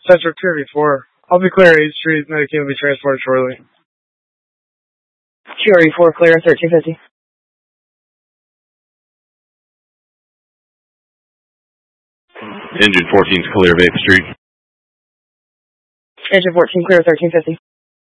Central 284. I'll be clear. 8th Street. Medicaid will be transported shortly. 284 clear, 1350. Engine 14's clear of 8th Street. Engine 14 clear, 1350.